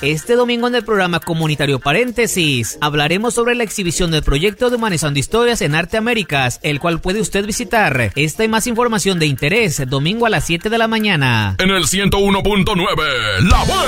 Este domingo en el programa comunitario Paréntesis hablaremos sobre la exhibición del proyecto de Humanizando Historias en Arte Américas, el cual puede usted visitar. Esta y más información de interés, domingo a las 7 de la mañana. En el 101.9, La Buena.